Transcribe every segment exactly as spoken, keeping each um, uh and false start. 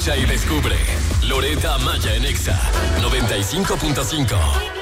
Escucha y descubre. Loretta Maya en Exa noventa y cinco punto cinco.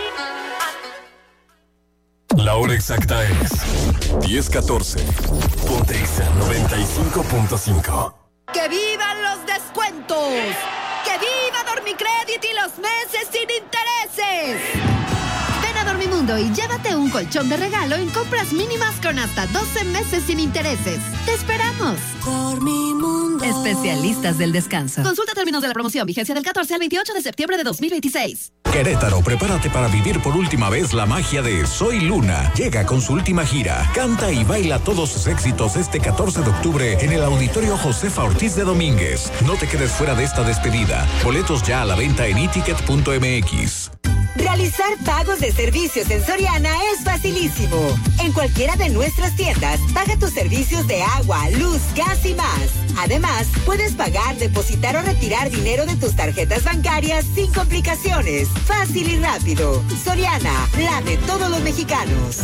La hora exacta es diez catorce. Ponte Exa noventa y cinco punto cinco. ¡Que vivan los descuentos! ¡Que viva Dormicrédito y los meses sin intereses! Ven a Dormimundo y llévate un colchón de regalo en compras mínimas con hasta doce meses sin intereses. ¡Te esperamos! Dormimundo. Especialistas del descanso. Consulta términos de la promoción. Vigencia del catorce al veintiocho de septiembre de dos mil veintiséis. Querétaro, prepárate para vivir por última vez la magia de Soy Luna. Llega con su última gira. Canta y baila todos sus éxitos este catorce de octubre en el Auditorio Josefa Ortiz de Domínguez. No te quedes fuera de esta despedida. Boletos ya a la venta en iticket punto m x. Realizar pagos de servicios en Soriana es facilísimo. En cualquiera de nuestras tiendas, paga tus servicios de agua, luz, gas y más. Además, puedes pagar, depositar o retirar dinero de tus tarjetas bancarias sin complicaciones. Fácil y rápido. Soriana, la de todos los mexicanos.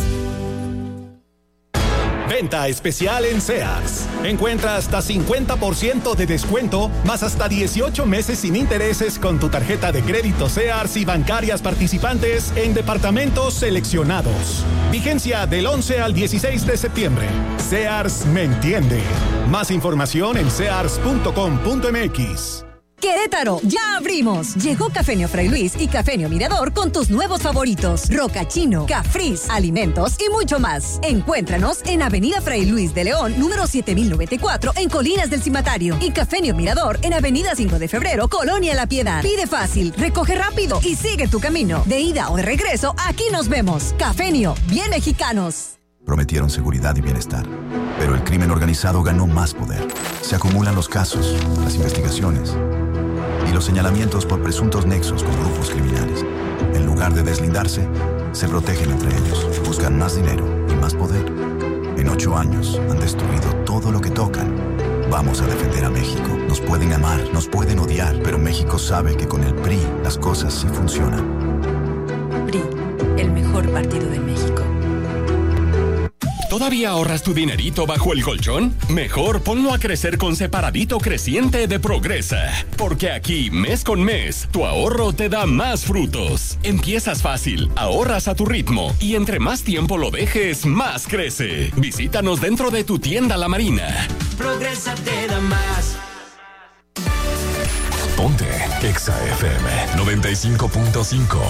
Venta especial en Sears. Encuentra hasta cincuenta por ciento de descuento, más hasta dieciocho meses sin intereses con tu tarjeta de crédito Sears y bancarias participantes en departamentos seleccionados. Vigencia del once al dieciséis de septiembre. Sears me entiende. Más información en sears punto com punto m x. Querétaro, ya abrimos. Llegó Cafenio Fray Luis y Cafenio Mirador con tus nuevos favoritos. Rocachino, Cafris, alimentos y mucho más. Encuéntranos en Avenida Fray Luis de León, número siete mil noventa y cuatro, en Colinas del Cimatario. Y Cafenio Mirador en Avenida cinco de febrero, Colonia La Piedad. Pide fácil, recoge rápido y sigue tu camino. De ida o de regreso, aquí nos vemos. Cafenio, bien mexicanos. Prometieron seguridad y bienestar, pero el crimen organizado ganó más poder. Se acumulan los casos, las investigaciones y los señalamientos por presuntos nexos con grupos criminales. En lugar de deslindarse, se protegen entre ellos, buscan más dinero y más poder. En ocho años han destruido todo lo que tocan. Vamos a defender a México. Nos pueden amar, nos pueden odiar, pero México sabe que con el P R I las cosas sí funcionan. P R I, el mejor partido de México. ¿Todavía ahorras tu dinerito bajo el colchón? Mejor ponlo a crecer con Separadito Creciente de Progresa. Porque aquí, mes con mes, tu ahorro te da más frutos. Empiezas fácil, ahorras a tu ritmo y entre más tiempo lo dejes, más crece. Visítanos dentro de tu tienda La Marina. Progresa te da más. Ponte Exa F M noventa y cinco punto cinco.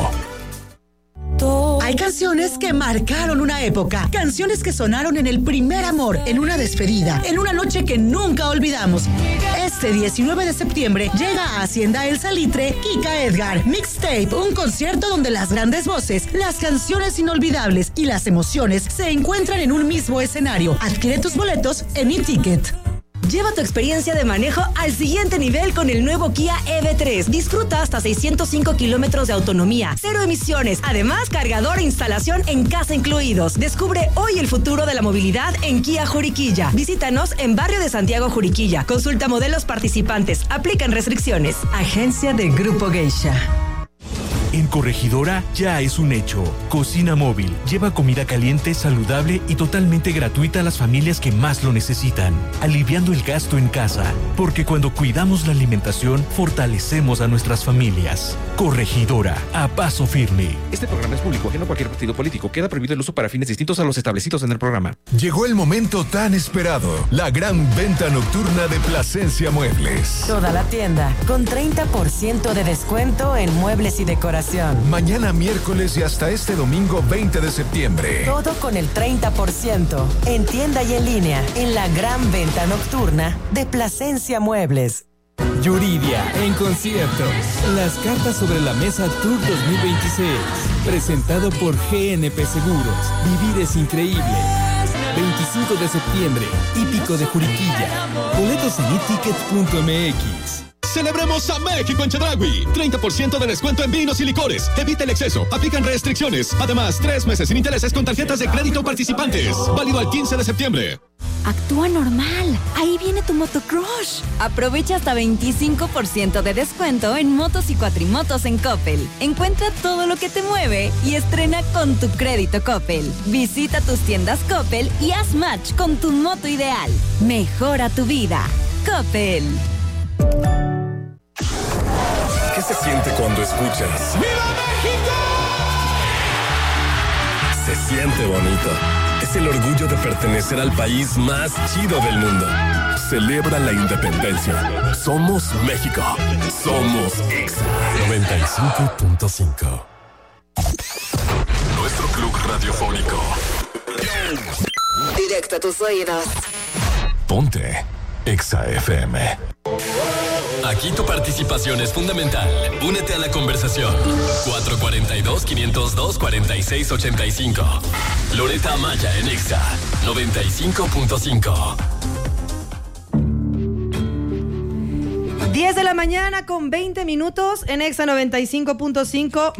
Hay canciones que marcaron una época, canciones que sonaron en el primer amor, en una despedida, en una noche que nunca olvidamos. Este diecinueve de septiembre llega a Hacienda El Salitre Kika Edgar Mixtape, un concierto donde las grandes voces, las canciones inolvidables y las emociones se encuentran en un mismo escenario. Adquiere tus boletos en eTicket. Lleva tu experiencia de manejo al siguiente nivel con el nuevo Kia E V tres. Disfruta hasta seiscientos cinco kilómetros de autonomía, cero emisiones. Además, cargador e instalación en casa incluidos. Descubre hoy el futuro de la movilidad en Kia Juriquilla. Visítanos en Barrio de Santiago, Juriquilla. Consulta modelos participantes. Aplican restricciones. Agencia de Grupo Geisha. En Corregidora ya es un hecho. Cocina Móvil lleva comida caliente, saludable y totalmente gratuita a las familias que más lo necesitan, aliviando el gasto en casa, porque cuando cuidamos la alimentación, fortalecemos a nuestras familias. Corregidora, a paso firme. Este programa es público, ajeno a cualquier partido político. Queda prohibido el uso para fines distintos a los establecidos en el programa. Llegó el momento tan esperado, la gran venta nocturna de Plasencia Muebles. Toda la tienda, con treinta por ciento de descuento en muebles y decoración. Mañana miércoles y hasta este domingo veinte de septiembre. Todo con el treinta por ciento en tienda y en línea en la gran venta nocturna de Plasencia Muebles. Yuridia en concierto. Las cartas sobre la mesa Tour dos mil veintiséis. Presentado por G N P Seguros. Vivir es increíble. veinticinco de septiembre. Hípico de Juriquilla. Boletos en iticket punto m x. Celebremos a México en Chedraui. treinta por ciento de descuento en vinos y licores. Evita el exceso. Aplican restricciones. Además, tres meses sin intereses con tarjetas de crédito participantes. Válido al quince de septiembre. Actúa normal. Ahí viene tu motocrush. Aprovecha hasta veinticinco por ciento de descuento en motos y cuatrimotos en Coppel. Encuentra todo lo que te mueve y estrena con tu crédito Coppel. Visita tus tiendas Coppel y haz match con tu moto ideal. Mejora tu vida. Coppel. siente cuando escuchas ¡Viva México! Se siente bonito. Es el orgullo de pertenecer al país más chido del mundo. Celebra la independencia. Somos México. Somos Exa noventa y cinco punto cinco. Nuestro club radiofónico. Directo a tus oídos. Ponte Exa F M. Aquí tu participación es fundamental. Únete a la conversación. cuatro cuatro dos, cinco cero dos, cuatro seis ocho cinco. Loreta Amaya en Exa noventa y cinco punto cinco. diez de la mañana con veinte minutos en Exa noventa y cinco punto cinco.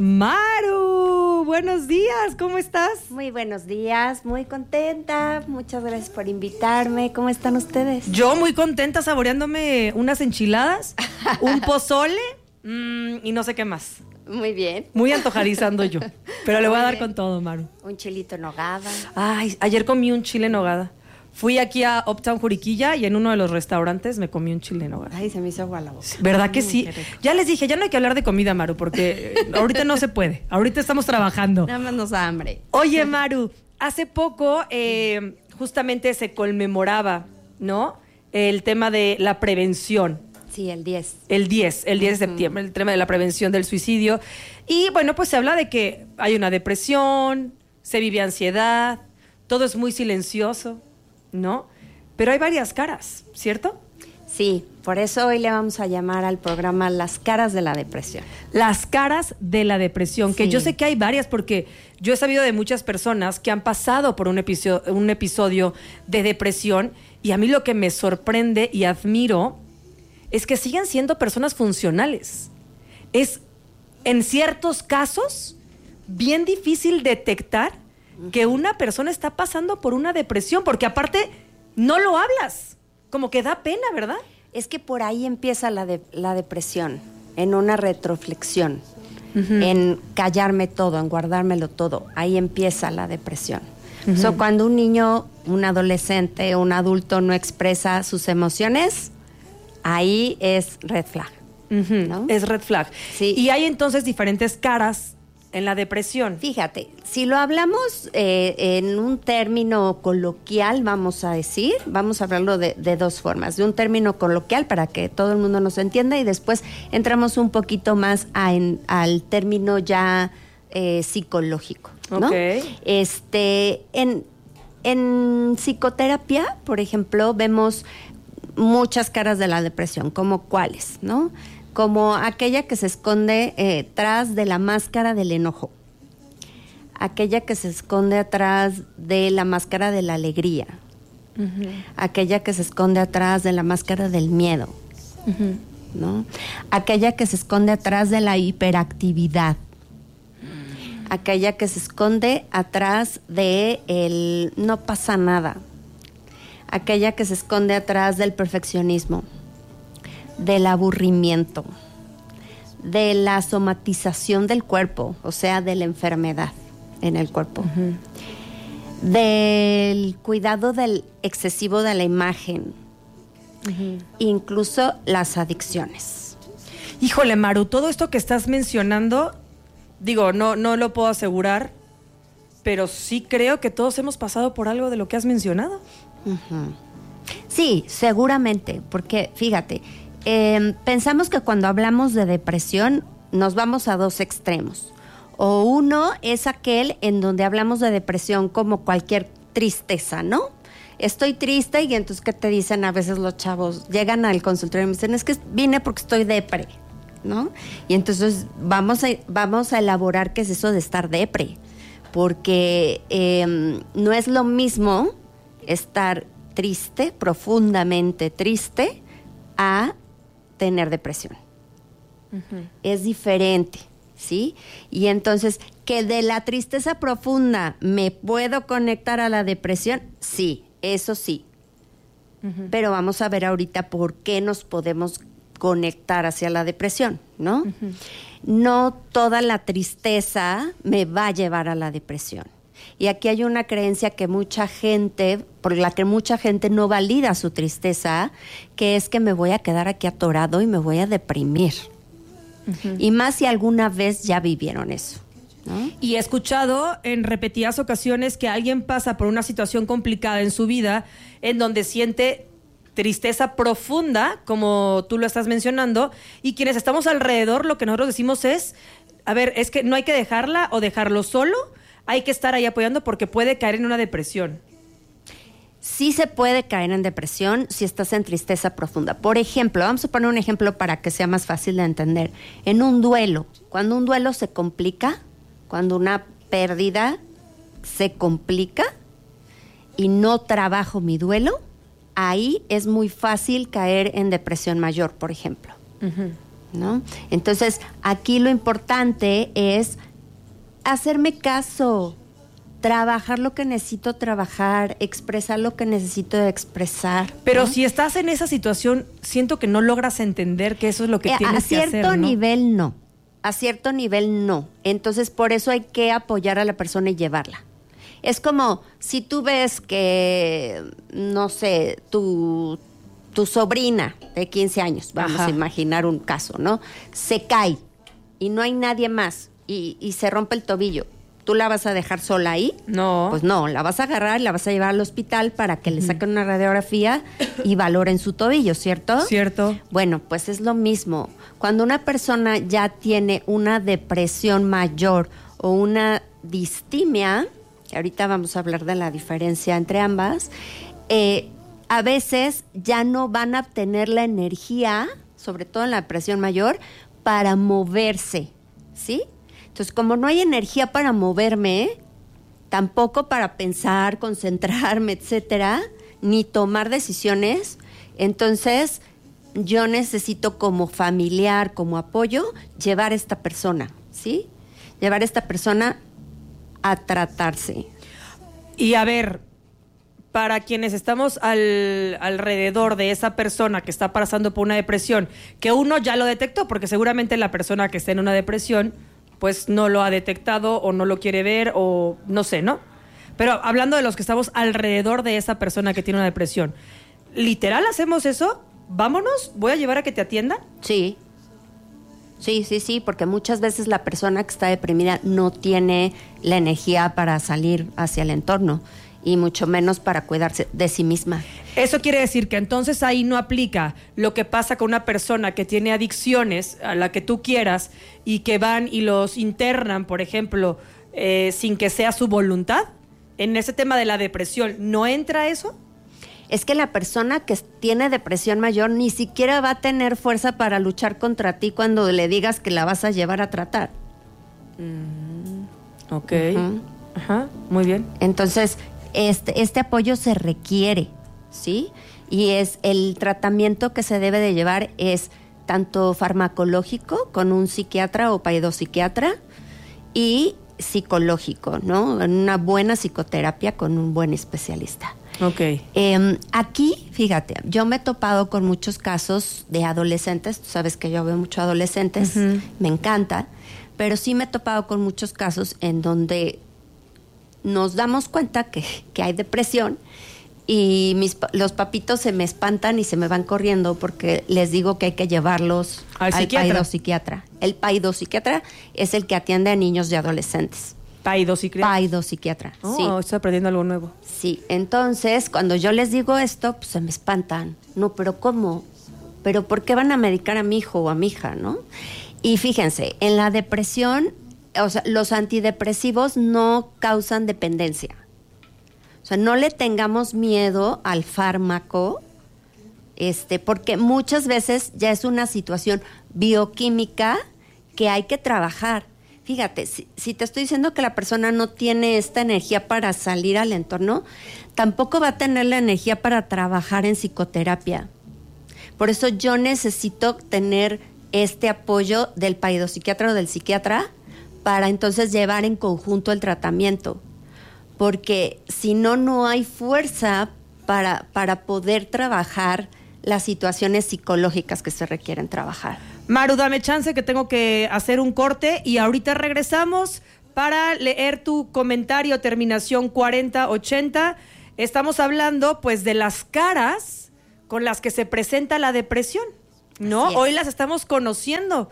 Maru, buenos días, ¿cómo estás? Muy buenos días, muy contenta. Muchas gracias por invitarme. ¿Cómo están ustedes? Yo muy contenta saboreándome unas enchiladas, un pozole mmm, y no sé qué más. Muy bien. Muy antojadizando yo, pero le voy Muy a dar bien. con todo, Maru. Un chilito en nogada. Ay, ayer comí un chile en nogada. Fui aquí a Uptown Juriquilla y en uno de los restaurantes me comí un chile en nogada. Ay, se me hizo agua la boca. ¿Verdad que Mm, sí? qué rico. Ya les dije, ya no hay que hablar de comida, Maru, porque eh, ahorita no se puede. Ahorita estamos trabajando. Nada más nos da hambre. Oye, Maru, hace poco eh, justamente se conmemoraba, ¿no? El tema de la prevención. Sí, el diez. El diez, el diez de septiembre, el tema de la prevención del suicidio. Y bueno, pues se habla de que hay una depresión, se vive ansiedad, todo es muy silencioso, ¿no? Pero hay varias caras, ¿cierto? Sí, por eso hoy le vamos a llamar al programa Las caras de la depresión. Las caras de la depresión, que Sí. yo sé que hay varias porque yo he sabido de muchas personas que han pasado por un episodio, un episodio de depresión y a mí lo que me sorprende y admiro es que siguen siendo personas funcionales. Es, en ciertos casos, bien difícil detectar que una persona está pasando por una depresión, porque aparte no lo hablas, como que da pena, ¿verdad? Es que por ahí empieza la, de- la depresión, en una retroflexión, Ujú. en callarme todo, en guardármelo todo. Ahí empieza la depresión. Ujú. So, cuando un niño, un adolescente, un adulto no expresa sus emociones, ahí es red flag. Ujú, es red flag. Sí. Y hay entonces diferentes caras en la depresión. Fíjate, si lo hablamos eh, en un término coloquial, vamos a decir, vamos a hablarlo de, de dos formas. De un término coloquial para que todo el mundo nos entienda y después entramos un poquito más a en- al término ya eh, psicológico, ¿no? Ok. Este, en, en psicoterapia, por ejemplo, vemos muchas caras de la depresión, como cuáles, ¿no? Como aquella que se esconde eh, tras de la máscara del enojo, aquella que se esconde atrás de la máscara de la alegría, aquella que se esconde atrás de la máscara del miedo, ¿no? Aquella que se esconde atrás de la hiperactividad, aquella que se esconde atrás de el no pasa nada, aquella que se esconde atrás del perfeccionismo, del aburrimiento, de la somatización del cuerpo, o sea, de la enfermedad en el cuerpo, del cuidado del excesivo de la imagen, incluso las adicciones. Híjole, Maru, todo esto que estás mencionando, digo, no, no lo puedo asegurar, pero sí creo que todos hemos pasado por algo de lo que has mencionado. Ujú. Sí, seguramente, porque fíjate, eh, pensamos que cuando hablamos de depresión nos vamos a dos extremos. O uno es aquel en donde hablamos de depresión como cualquier tristeza, ¿no? Estoy triste y entonces, ¿qué te dicen a veces los chavos? Llegan al consultorio y me dicen, es que vine porque estoy depre, ¿no? Y entonces vamos a, vamos a elaborar qué es eso de estar depre, porque eh, no es lo mismo estar triste, profundamente triste, a tener depresión. Es diferente, ¿sí? Y entonces, ¿que de la tristeza profunda me puedo conectar a la depresión? Sí, eso sí. Pero vamos a ver ahorita por qué nos podemos conectar hacia la depresión, ¿no? No toda la tristeza me va a llevar a la depresión. Y aquí hay una creencia que mucha gente, por la que mucha gente no valida su tristeza, que es que me voy a quedar aquí atorado y me voy a deprimir. Uh-huh. Y más si alguna vez ya vivieron eso, ¿no? Y he escuchado en repetidas ocasiones que alguien pasa por una situación complicada en su vida en donde siente tristeza profunda, como tú lo estás mencionando, y quienes estamos alrededor lo que nosotros decimos es, a ver, es que no hay que dejarla o dejarlo solo, hay que estar ahí apoyando porque puede caer en una depresión. Sí se puede caer en depresión si estás en tristeza profunda. Por ejemplo, vamos a poner un ejemplo para que sea más fácil de entender. En un duelo, cuando un duelo se complica, cuando una pérdida se complica y no trabajo mi duelo, ahí es muy fácil caer en depresión mayor, por ejemplo. Uh-huh. ¿No? Entonces, aquí lo importante es hacerme caso, trabajar lo que necesito trabajar, expresar lo que necesito expresar. Pero ¿no? si estás en esa situación, siento que no logras entender que eso es lo que eh, tienes que hacer, ¿no? A cierto nivel no, a cierto nivel no. Entonces, por eso hay que apoyar a la persona y llevarla. Es como si tú ves que, no sé, tu, tu sobrina de quince años, vamos Ajá. a imaginar un caso, ¿no? Se cae y no hay nadie más y, y se rompe el tobillo. ¿Tú la vas a dejar sola ahí? No. Pues no, la vas a agarrar y la vas a llevar al hospital para que le saquen una radiografía y valoren su tobillo, ¿cierto? Cierto. Bueno, pues es lo mismo. Cuando una persona ya tiene una depresión mayor o una distimia, ahorita vamos a hablar de la diferencia entre ambas, eh, a veces ya no van a obtener la energía, sobre todo en la depresión mayor, para moverse, ¿sí? Entonces, como no hay energía para moverme, tampoco para pensar, concentrarme, etcétera, ni tomar decisiones, entonces yo necesito como familiar, como apoyo, llevar a esta persona, ¿sí? Llevar a esta persona a tratarse. Y a ver, para quienes estamos al, alrededor de esa persona que está pasando por una depresión, que uno ya lo detectó, porque seguramente la persona que está en una depresión pues no lo ha detectado o no lo quiere ver o no sé, ¿no? Pero hablando de los que estamos alrededor de esa persona que tiene una depresión, ¿literal hacemos eso? ¿Vámonos? ¿Voy a llevar a que te atienda? Sí. Sí, sí, sí, porque muchas veces la persona que está deprimida no tiene la energía para salir hacia el entorno y mucho menos para cuidarse de sí misma. Eso quiere decir que entonces ahí no aplica lo que pasa con una persona que tiene adicciones, a la que tú quieras, y que van y los internan, por ejemplo, eh, sin que sea su voluntad. En ese tema de la depresión, ¿no entra eso? Es que la persona que tiene depresión mayor ni siquiera va a tener fuerza para luchar contra ti cuando le digas que la vas a llevar a tratar. Mm, ok. Uh-huh. Ajá, muy bien. Entonces, este, este apoyo se requiere, ¿sí? Y es el tratamiento que se debe de llevar es tanto farmacológico con un psiquiatra o paidopsiquiatra y psicológico, ¿no? Una buena psicoterapia con un buen especialista. Ok. Eh, aquí, fíjate, yo me he topado con muchos casos de adolescentes, tú sabes que yo veo mucho adolescentes, uh-huh. me encanta, pero sí me he topado con muchos casos en donde nos damos cuenta que, que hay depresión y mis, los papitos se me espantan y se me van corriendo porque les digo que hay que llevarlos al, al psiquiatra. paidopsiquiatra. El paidopsiquiatra es el que atiende a niños y adolescentes. ¿Paidopsiquiatra? Paidopsiquiatra, oh, sí. Estoy aprendiendo algo nuevo. Sí, entonces cuando yo les digo esto, pues se me espantan. No, pero ¿cómo? ¿Pero por qué van a medicar a mi hijo o a mi hija, no? Y fíjense, en la depresión, o sea, los antidepresivos no causan dependencia. O sea, no le tengamos miedo al fármaco, este, porque muchas veces ya es una situación bioquímica que hay que trabajar. Fíjate, si, si te estoy diciendo que la persona no tiene esta energía para salir al entorno, tampoco va a tener la energía para trabajar en psicoterapia. Por eso yo necesito tener este apoyo del paidopsiquiatra o del psiquiatra para entonces llevar en conjunto el tratamiento. Porque si no, no hay fuerza para, para poder trabajar las situaciones psicológicas que se requieren trabajar. Maru, dame chance que tengo que hacer un corte y ahorita regresamos para leer tu comentario, terminación cuarenta ochenta. Estamos hablando pues de las caras con las que se presenta la depresión, ¿no? Hoy las estamos conociendo,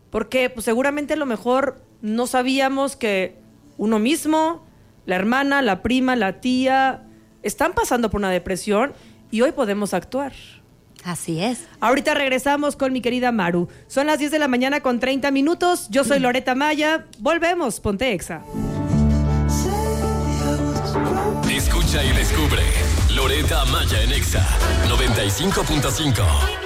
Porque pues, seguramente a lo mejor no sabíamos que uno mismo, la hermana, la prima, la tía, están pasando por una depresión y hoy podemos actuar. Así es. Ahorita regresamos con mi querida Maru. Son las diez de la mañana con treinta minutos. Yo soy Loreta Maya. Volvemos. Ponte Exa. Escucha y descubre Loreta Maya en Exa noventa y cinco punto cinco.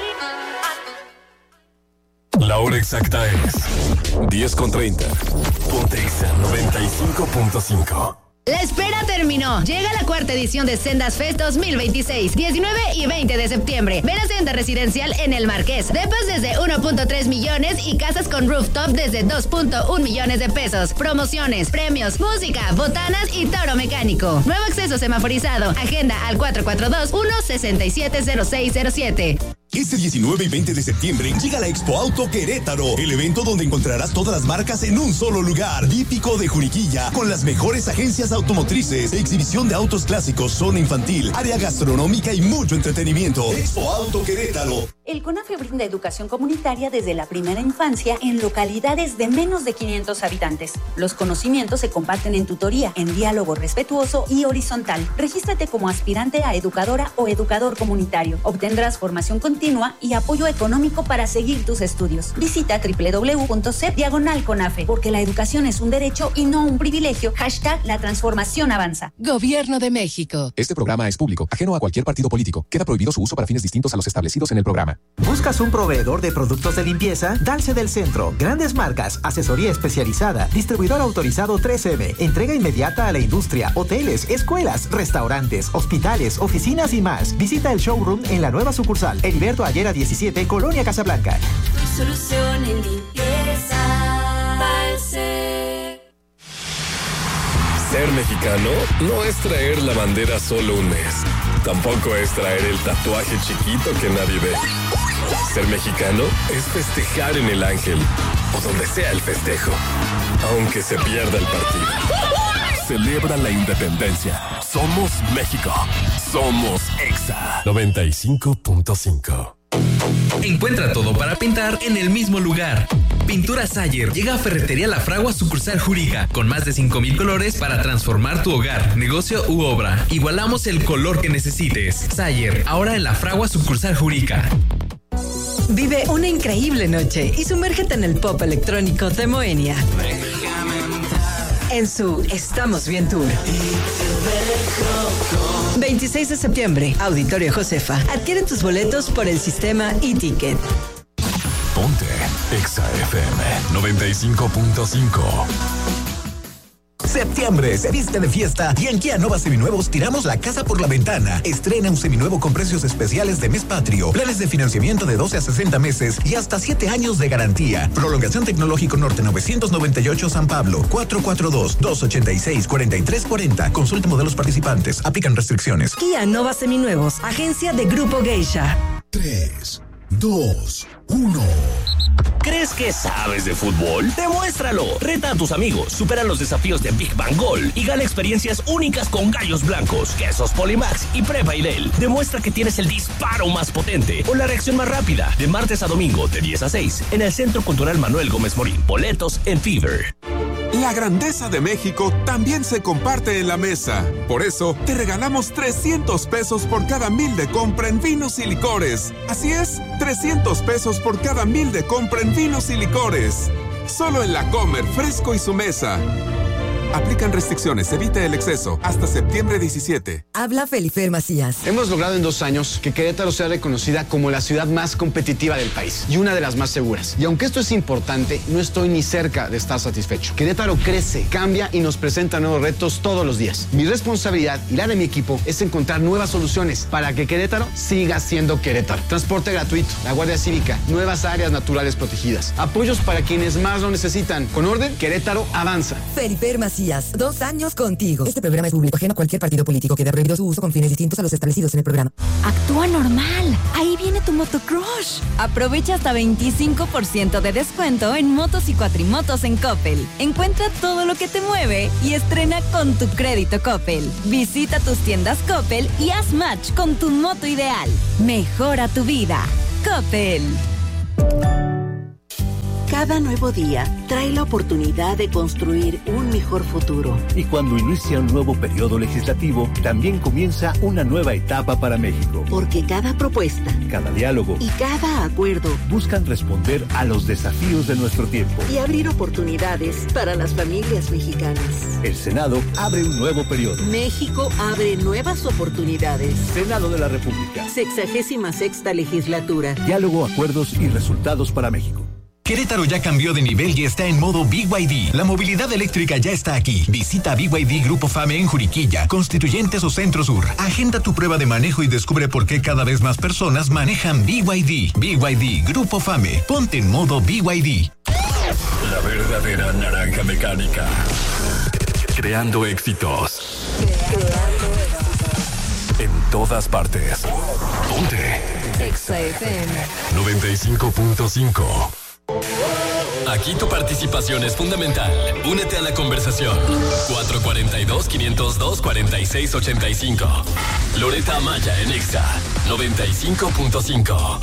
La hora exacta es diez con treinta. Ponte Exa noventa y cinco punto cinco. La espera terminó. Llega la cuarta edición de Sendas Fest dos mil veintiséis, diecinueve y veinte de septiembre. Ven a Senda Residencial en El Marqués. Depas desde uno punto tres millones y casas con rooftop desde dos punto uno millones de pesos. Promociones, premios, música, botanas y toro mecánico. Nuevo acceso semaforizado. Agenda al cuatro cuatro dos, uno seis siete cero seis cero siete. Este diecinueve y veinte de septiembre llega la Expo Auto Querétaro, el evento donde encontrarás todas las marcas en un solo lugar. Hípico de Juriquilla, con las mejores agencias automotrices, exhibición de autos clásicos, zona infantil, área gastronómica y mucho entretenimiento. Expo Auto Querétaro. El CONAFE brinda educación comunitaria desde la primera infancia en localidades de menos de quinientos habitantes. Los conocimientos se comparten en tutoría, en diálogo respetuoso y horizontal. Regístrate como aspirante a educadora o educador comunitario. Obtendrás formación continua y apoyo económico para seguir tus estudios. Visita doble u doble u doble u punto c diagonal CONAFE, porque la educación es un derecho y no un privilegio. Hashtag la transformación avanza. Gobierno de México. Este programa es público, ajeno a cualquier partido político. Queda prohibido su uso para fines distintos a los establecidos en el programa. ¿Buscas un proveedor de productos de limpieza? Dalce del Centro. Grandes marcas, asesoría especializada, distribuidor autorizado tres eme, entrega inmediata a la industria, hoteles, escuelas, restaurantes, hospitales, oficinas y más. Visita el showroom en la nueva sucursal, Heriberto Ayera diecisiete, Colonia Casablanca. Tu solución en limpieza, Dalce. Ser mexicano no es traer la bandera solo un mes. Tampoco es traer el tatuaje chiquito que nadie ve. Ser mexicano es festejar en el Ángel o donde sea el festejo, aunque se pierda el partido. Celebra la independencia. Somos México. Somos Exa noventa y cinco punto cinco. Encuentra todo para pintar en el mismo lugar. Pintura Sayer llega a Ferretería La Fragua sucursal Jurica con más de cinco mil colores para transformar tu hogar, negocio u obra. Igualamos el color que necesites. Sayer, ahora en La Fragua sucursal Jurica. Vive una increíble noche y sumérgete en el pop electrónico de Moenia. En su Estamos Bien Tour. veintiséis de septiembre, Auditorio Josefa. Adquiere tus boletos por el sistema e-ticket. Ponte Exa F M noventa y cinco punto cinco. Septiembre se viste de fiesta y en Kia Nova Seminuevos tiramos la casa por la ventana. Estrena un seminuevo con precios especiales de mes patrio, planes de financiamiento de doce a sesenta meses y hasta siete años de garantía. Prolongación Tecnológico Norte novecientos noventa y ocho San Pablo, cuatro cuatro dos, dos ocho seis, cuatro tres cuatro cero. Consulta modelos participantes. Aplican restricciones. Kia Nova Seminuevos, agencia de Grupo Geisha. tres, dos, uno. ¿Crees que sabes de fútbol? ¡Demuéstralo! Reta a tus amigos, supera los desafíos de Big Bang Gol y gana experiencias únicas con gallos blancos, quesos Polimax y Prepa Idel. Demuestra que tienes el disparo más potente o la reacción más rápida. De martes a domingo, de diez a seis, en el Centro Cultural Manuel Gómez Morín. Boletos en Fever. La grandeza de México también se comparte en la mesa. Por eso, te regalamos trescientos pesos por cada mil de compra en vinos y licores. Así es, trescientos pesos por cada mil de compra en vinos y licores. Solo en La Comer, Fresco y su mesa. Aplican restricciones, evita el exceso. Hasta septiembre diecisiete. Habla Felifer Macías. Hemos logrado en dos años que Querétaro sea reconocida como la ciudad más competitiva del país y una de las más seguras. Y aunque esto es importante, no estoy ni cerca de estar satisfecho. Querétaro crece, cambia y nos presenta nuevos retos todos los días. Mi responsabilidad y la de mi equipo es encontrar nuevas soluciones para que Querétaro siga siendo Querétaro. Transporte gratuito, la Guardia Cívica, nuevas áreas naturales protegidas, apoyos para quienes más lo necesitan. Con orden, Querétaro avanza. Felifer Macías. Dos años contigo. Este programa es público, ajeno a cualquier partido político. Queda prohibido su uso con fines distintos a los establecidos en el programa. Actúa normal. Ahí viene tu motocrush. Aprovecha hasta veinticinco por ciento de descuento en motos y cuatrimotos en Coppel. Encuentra todo lo que te mueve y estrena con tu crédito Coppel. Visita tus tiendas Coppel y haz match con tu moto ideal. Mejora tu vida. Coppel. Cada nuevo día trae la oportunidad de construir un mejor futuro. Y cuando inicia un nuevo periodo legislativo, también comienza una nueva etapa para México. Porque cada propuesta, cada diálogo y cada acuerdo buscan responder a los desafíos de nuestro tiempo y abrir oportunidades para las familias mexicanas. El Senado abre un nuevo periodo. México abre nuevas oportunidades. Senado de la República. Sexagésima sexta legislatura. Diálogo, acuerdos y resultados para México. Querétaro ya cambió de nivel y está en modo B Y D. La movilidad eléctrica ya está aquí. Visita B Y D Grupo Fame en Juriquilla, Constituyentes o Centro Sur. Agenda tu prueba de manejo y descubre por qué cada vez más personas manejan B Y D. B Y D Grupo Fame. Ponte en modo B Y D. La verdadera naranja mecánica. Creando éxitos. Creando éxitos. En todas partes. Ponte. Exa F M noventa y cinco punto cinco. Aquí tu participación es fundamental. Únete a la conversación. cuatro cuatro dos, cinco cero dos, cuatro seis ocho cinco. Loreta Amaya en Exa noventa y cinco punto cinco.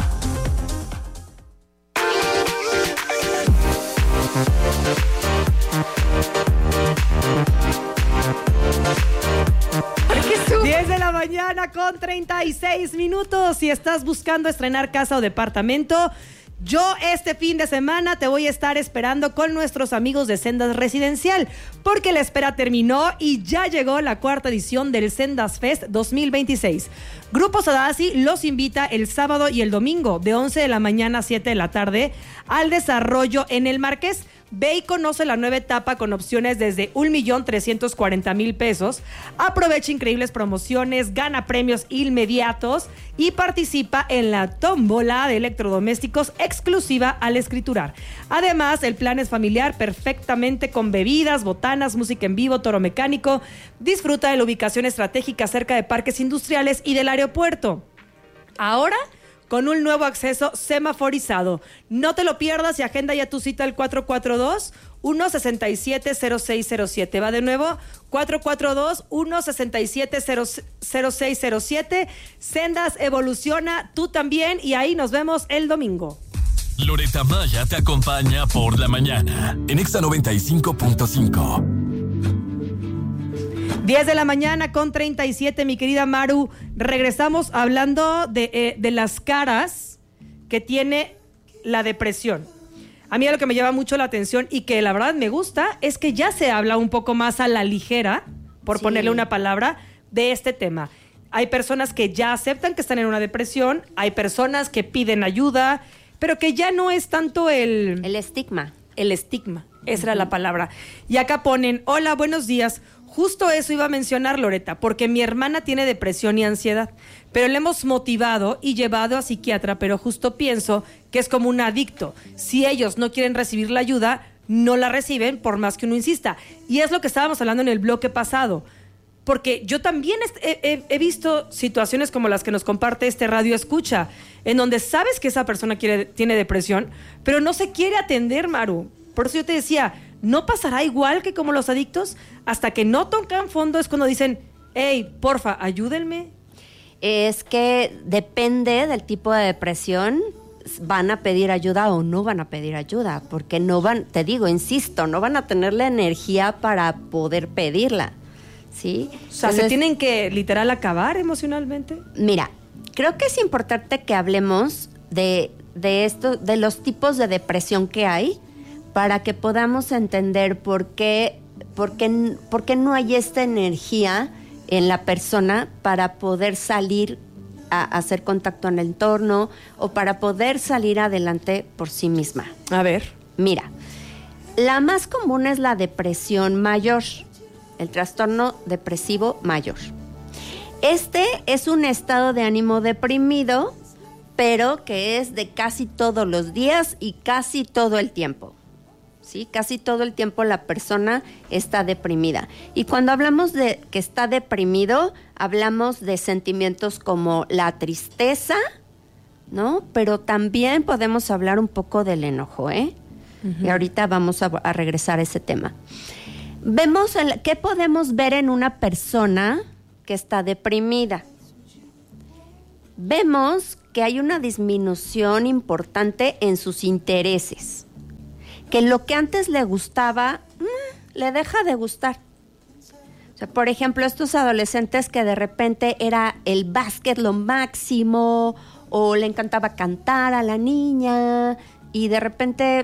diez de la mañana con treinta y seis minutos. Si estás buscando estrenar casa o departamento, yo este fin de semana te voy a estar esperando con nuestros amigos de Sendas Residencial, porque la espera terminó y ya llegó la cuarta edición del Sendas Fest dos mil veintiséis. Grupo Sadasi los invita el sábado y el domingo de once de la mañana a siete de la tarde al Desarrollo en el Marqués. Ve y conoce la nueva etapa con opciones desde un millón trescientos cuarenta mil pesos. Aprovecha increíbles promociones, gana premios inmediatos y participa en la tómbola de electrodomésticos exclusiva al escriturar. Además, el plan es familiar perfectamente con bebidas, botanas, música en vivo, toro mecánico. Disfruta de la ubicación estratégica cerca de parques industriales y del aeropuerto. Ahora, con un nuevo acceso semaforizado. No te lo pierdas y agenda ya tu cita al cuatro cuatro dos, uno seis siete, cero seis cero siete. Va de nuevo, cuatro cuatro dos, uno seis siete, cero seis cero siete. Sendas evoluciona, tú también, y ahí nos vemos el domingo. Loreta Maya te acompaña por la mañana en Exa noventa y cinco punto cinco. diez de la mañana con treinta y siete, mi querida Maru. Regresamos hablando de, eh, de las caras que tiene la depresión. A mí lo que me llama mucho la atención y que la verdad me gusta es que ya se habla un poco más a la ligera, por sí. ponerle una palabra, de este tema. Hay personas que ya aceptan que están en una depresión, hay personas que piden ayuda, pero que ya no es tanto el... El estigma. El estigma, esa uh-huh. era la palabra. Y acá ponen, hola, buenos días. Justo eso iba a mencionar, Loreta, porque mi hermana tiene depresión y ansiedad, pero le hemos motivado y llevado a psiquiatra, pero justo pienso que es como un adicto. Si ellos no quieren recibir la ayuda, no la reciben por más que uno insista. Y es lo que estábamos hablando en el bloque pasado, porque yo también he, he, he visto situaciones como las que nos comparte este Radio Escucha, en donde sabes que esa persona quiere, tiene depresión, pero no se quiere atender, Maru. Por eso yo te decía, ¿no pasará igual que como los adictos? Hasta que no tocan fondo es cuando dicen, hey, porfa, ayúdenme. Es que depende del tipo de depresión, van a pedir ayuda o no van a pedir ayuda, porque no van, te digo, insisto, no van a tener la energía para poder pedirla, ¿sí? O sea, Entonces, ¿se tienen que literal acabar emocionalmente? Mira, creo que es importante que hablemos de, de esto, de los tipos de depresión que hay, para que podamos entender por qué, por qué, por qué no hay esta energía en la persona para poder salir a, a hacer contacto en el entorno o para poder salir adelante por sí misma. A ver. Mira, la más común es la depresión mayor, el trastorno depresivo mayor. Este es un estado de ánimo deprimido, pero que es de casi todos los días y casi todo el tiempo. ¿Sí? Casi todo el tiempo la persona está deprimida. Y cuando hablamos de que está deprimido, hablamos de sentimientos como la tristeza, ¿no? Pero también podemos hablar un poco del enojo, ¿eh? Uh-huh. Y ahorita vamos a, a regresar a ese tema. Vemos, el, ¿qué podemos ver en una persona que está deprimida? Vemos que hay una disminución importante en sus intereses. que lo que antes le gustaba, mmm, le deja de gustar. O sea, por ejemplo, estos adolescentes que de repente era el básquet lo máximo, o le encantaba cantar a la niña, y de repente,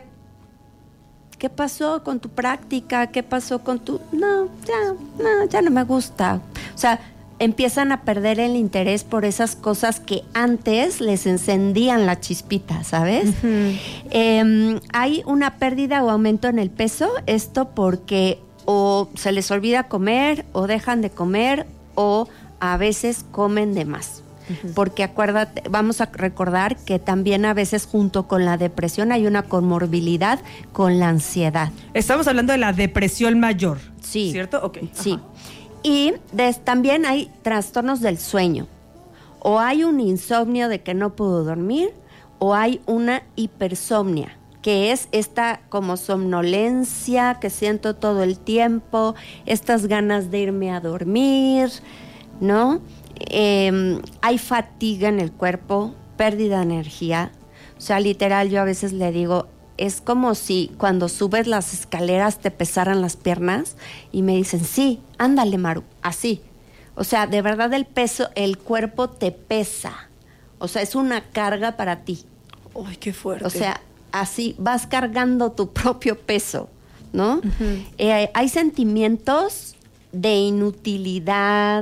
¿qué pasó con tu práctica? ¿Qué pasó con tu...? No, ya, no, ya no me gusta. O sea, empiezan a perder el interés por esas cosas que antes les encendían la chispita, ¿sabes? Uh-huh. Eh, hay una pérdida o aumento en el peso, esto porque o se les olvida comer, o dejan de comer, o a veces comen de más. Uh-huh. Porque acuérdate, vamos a recordar que también a veces junto con la depresión hay una comorbilidad con la ansiedad. Estamos hablando de la depresión mayor. Sí. ¿Cierto? Ok. Sí. Ajá. Y de, también hay trastornos del sueño. O hay un insomnio de que no puedo dormir, o hay una hipersomnia, que es esta como somnolencia que siento todo el tiempo, estas ganas de irme a dormir, ¿no? Eh, hay fatiga en el cuerpo, pérdida de energía. O sea, literal, yo a veces le digo, es como si cuando subes las escaleras te pesaran las piernas, y me dicen, sí, ándale, Maru, así. O sea, de verdad el peso, el cuerpo te pesa. O sea, es una carga para ti. ¡Ay, qué fuerte! O sea, así vas cargando tu propio peso, ¿no? Uh-huh. Eh, hay sentimientos de inutilidad,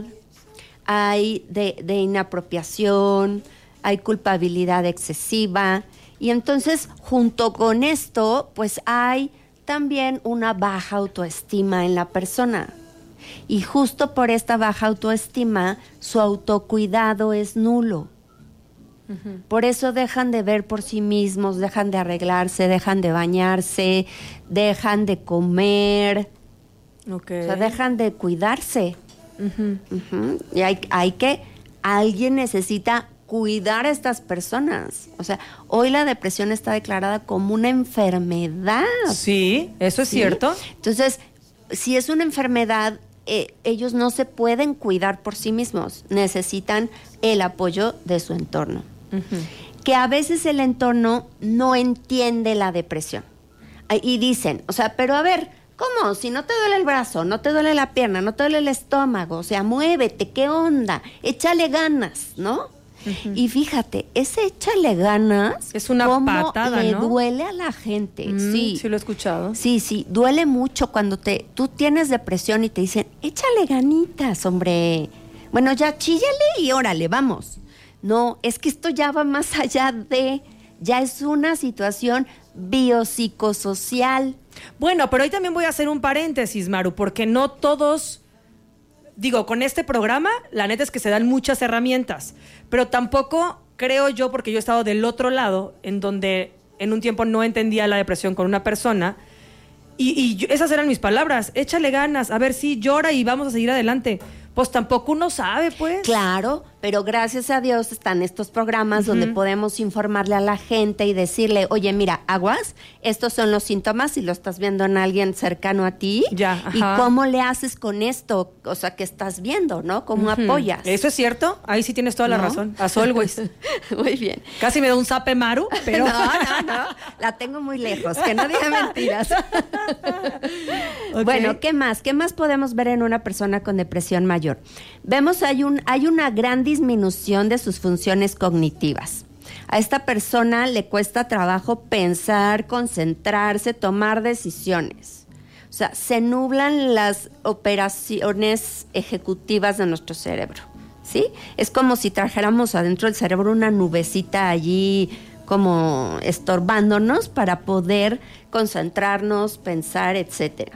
hay de, de inapropiación, hay culpabilidad excesiva. Y entonces, junto con esto, pues hay también una baja autoestima en la persona. Y justo por esta baja autoestima, su autocuidado es nulo. Uh-huh. Por eso dejan de ver por sí mismos, dejan de arreglarse, dejan de bañarse, dejan de comer. Okay. O sea, dejan de cuidarse. Uh-huh. Uh-huh. Y hay, hay que, alguien necesita cuidar a estas personas. O sea, hoy la depresión está declarada como una enfermedad. Sí, eso es ¿sí? cierto. Entonces, si es una enfermedad, eh, ellos no se pueden cuidar por sí mismos. Necesitan el apoyo de su entorno. Uh-huh. Que a veces el entorno no entiende la depresión. Y dicen, o sea, pero a ver, ¿cómo? Si no te duele el brazo, no te duele la pierna, no te duele el estómago, o sea, muévete, ¿qué onda? Échale ganas, ¿no? Uh-huh. Y fíjate, ese échale ganas es una cómo patada, le ¿no? duele a la gente. Mm, sí, sí lo he escuchado. Sí, sí, duele mucho cuando te tú tienes depresión y te dicen, échale ganitas, hombre. Bueno, ya chíllale y órale, vamos. No, es que esto ya va más allá de, ya es una situación biopsicosocial. Bueno, pero hoy también voy a hacer un paréntesis, Maru, porque no todos... Digo, con este programa, la neta es que se dan muchas herramientas, pero tampoco creo yo, porque yo he estado del otro lado, en donde en un tiempo no entendía la depresión con una persona, y, y yo, esas eran mis palabras, échale ganas, a ver, sí, llora y vamos a seguir adelante. Pues tampoco uno sabe, pues. Claro, pero gracias a Dios están estos programas uh-huh. donde podemos informarle a la gente y decirle, oye, mira, aguas, estos son los síntomas si lo estás viendo en alguien cercano a ti. Ya, ajá. ¿Y cómo le haces con esto? O sea, que estás viendo, ¿no? ¿Cómo uh-huh. apoyas? Eso es cierto, ahí sí tienes toda la ¿no? razón. As always. Muy bien. Casi me da un zape Maru, pero... no, no, no, la tengo muy lejos, que no diga mentiras. Okay. Bueno, ¿qué más? ¿Qué más podemos ver en una persona con depresión mayor? Vemos hay un hay una gran disminución de sus funciones cognitivas. A esta persona le cuesta trabajo pensar, concentrarse, tomar decisiones. O sea, se nublan las operaciones ejecutivas de nuestro cerebro, ¿sí? Es como si trajéramos adentro del cerebro una nubecita allí como estorbándonos para poder concentrarnos, pensar, etcétera.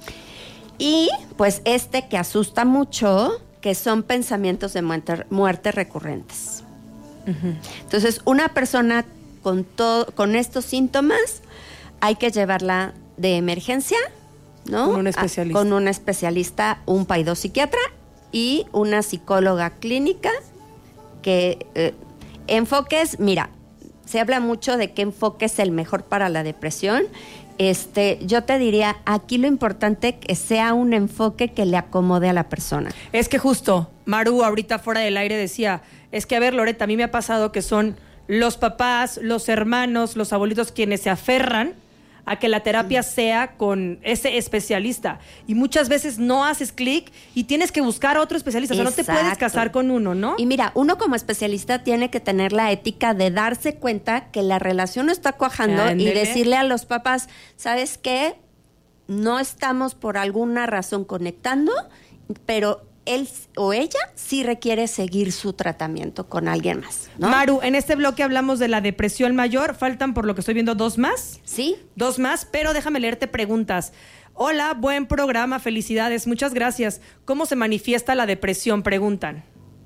Y pues este que asusta mucho, que son pensamientos de muerte, muerte recurrentes. Uh-huh. Entonces, una persona con, todo, con estos síntomas hay que llevarla de emergencia, ¿no? Con un especialista. A, con un especialista, un paidopsiquiatra y una psicóloga clínica que eh, enfoques, mira, se habla mucho de qué enfoque es el mejor para la depresión. Este, yo te diría, aquí lo importante es que sea un enfoque que le acomode a la persona. Es que justo, Maru ahorita fuera del aire decía, es que a ver, Loreta, a mí me ha pasado que son los papás, los hermanos, los abuelitos quienes se aferran a que la terapia sea con ese especialista. Y muchas veces no haces clic y tienes que buscar a otro especialista. O sea, no te puedes casar con uno, ¿no? Y mira, uno como especialista tiene que tener la ética de darse cuenta que la relación no está cuajando Ándele. y decirle a los papás, ¿sabes qué? No estamos por alguna razón conectando, pero él o ella sí requiere seguir su tratamiento con alguien más, ¿no? Maru, en este bloque hablamos de la depresión mayor. Faltan, por lo que estoy viendo, dos más. Sí. Dos más, pero déjame leerte preguntas. Hola, buen programa, felicidades, muchas gracias. ¿Cómo se manifiesta la depresión? Preguntan.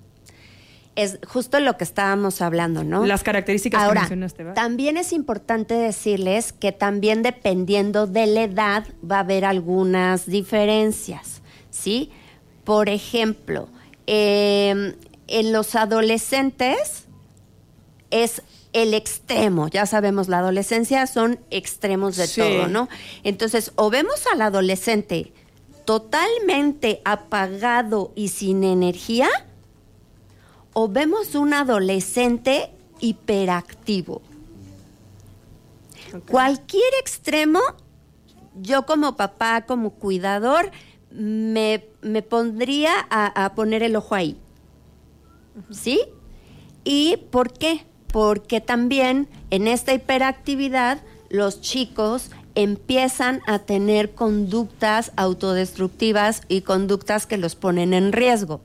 Es justo lo que estábamos hablando, ¿no? Las características Ahora, que mencionaste, ¿va? También es importante decirles que también dependiendo de la edad va a haber algunas diferencias, ¿sí? Por ejemplo, eh, en los adolescentes es el extremo. Ya sabemos, la adolescencia son extremos de Sí. todo, ¿no? Entonces, o vemos al adolescente totalmente apagado y sin energía, o vemos un adolescente hiperactivo. Okay. Cualquier extremo, yo como papá, como cuidador, me, me pondría a, a poner el ojo ahí. Uh-huh. ¿Sí? ¿Y por qué? Porque también en esta hiperactividad los chicos empiezan a tener conductas autodestructivas y conductas que los ponen en riesgo.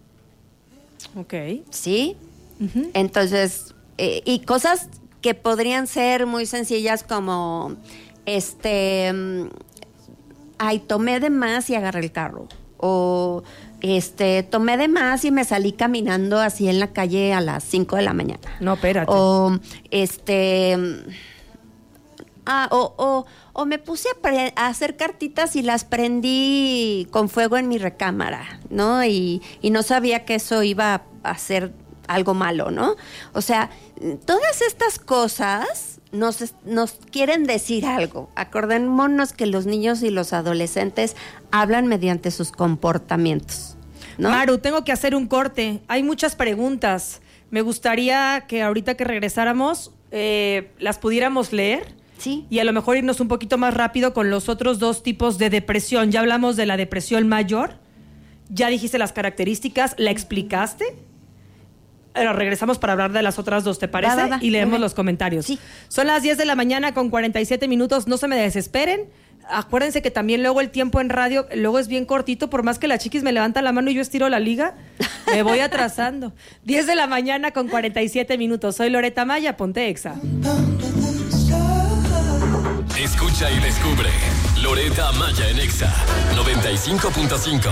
Ok. ¿Sí? Uh-huh. Entonces, eh, y cosas que podrían ser muy sencillas como, este, um, ay, tomé de más y agarré el carro. O, este, tomé de más y me salí caminando así en la calle a las cinco de la mañana. No, espérate. O, este... Ah, o, o, o me puse a, pre- a hacer cartitas y las prendí con fuego en mi recámara, ¿no? Y, y no sabía que eso iba a hacer algo malo, ¿no? O sea, todas estas cosas nos, nos quieren decir algo. Acordémonos que los niños y los adolescentes hablan mediante sus comportamientos, ¿no? Maru, tengo que hacer un corte. Hay muchas preguntas. Me gustaría que ahorita que regresáramos eh, las pudiéramos leer. Sí. Y a lo mejor irnos un poquito más rápido con los otros dos tipos de depresión. Ya hablamos de la depresión mayor, ya dijiste las características, la explicaste. Ahora regresamos para hablar de las otras dos, ¿te parece? Va, va, va. Y leemos Muy bien. los comentarios. Sí. Son las diez de la mañana con cuarenta y siete minutos, no se me desesperen. Acuérdense que también luego el tiempo en radio, luego es bien cortito, por más que la chiquis me levanta la mano y yo estiro la liga, me voy atrasando. diez de la mañana con cuarenta y siete minutos. Soy Loreta Maya, ponte Exa. Escucha y descubre Loreta Maya en Exa noventa y cinco punto cinco.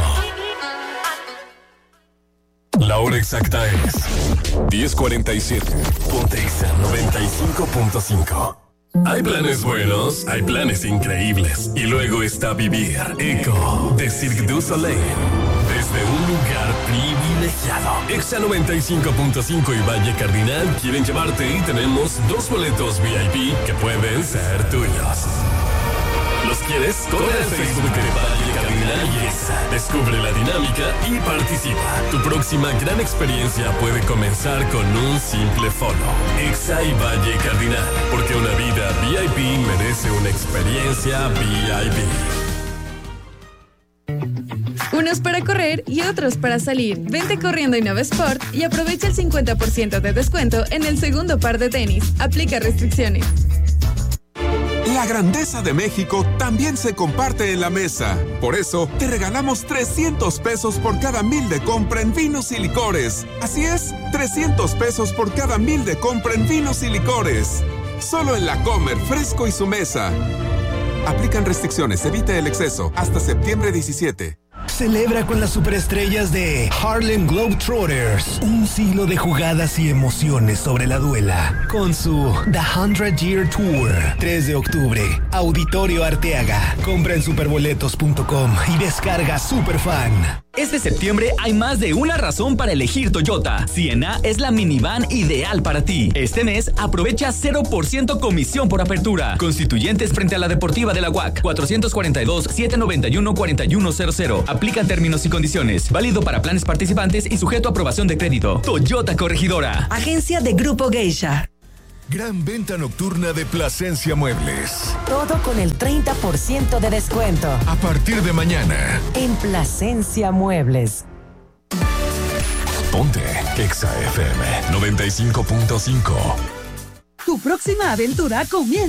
La hora exacta es diez cuarenta y siete. Ponte Exa noventa y cinco punto cinco. Hay planes buenos, hay planes increíbles. Y luego está vivir Eco de Cirque du Soleil. Desde un lugar privilegiado. Exa noventa y cinco punto cinco y Valle Cardinal quieren llevarte y tenemos dos boletos V I P que pueden ser tuyos. ¿Los quieres? Corre al Facebook de Valle Cardinal y Exa. Descubre la dinámica y participa. Tu próxima gran experiencia puede comenzar con un simple follow. Exa y Valle Cardinal. Porque una vida V I P merece una experiencia V I P. Unos para correr y otros para salir. Vente corriendo a Innova Sport y aprovecha el cincuenta por ciento de descuento en el segundo par de tenis. Aplica restricciones. La grandeza de México también se comparte en la mesa. Por eso, te regalamos trescientos pesos por cada mil de compra en vinos y licores. Así es, trescientos pesos por cada mil de compra en vinos y licores. Solo en La Comer, Fresco y Su Mesa. Aplican restricciones, evita el exceso. Hasta septiembre diecisiete. Celebra con las superestrellas de Harlem Globetrotters un siglo de jugadas y emociones sobre la duela con su The hundred Year Tour. tres de octubre, Auditorio Arteaga. Compra en superboletos punto com y descarga Superfan. Este septiembre hay más de una razón para elegir Toyota. Siena es la minivan ideal para ti. Este mes aprovecha cero por ciento comisión por apertura. Constituyentes frente a la Deportiva de la U A C. cuatrocientos cuarenta y dos, setecientos noventa y uno, cuarenta y uno cero cero. Aplican términos y condiciones. Válido para planes participantes y sujeto a aprobación de crédito. Toyota Corregidora. Agencia de Grupo Geisha. Gran venta nocturna de Plasencia Muebles. Todo con el treinta por ciento de descuento. A partir de mañana. En Plasencia Muebles. Ponte Exa F M noventa y cinco punto cinco. Tu próxima aventura comienza.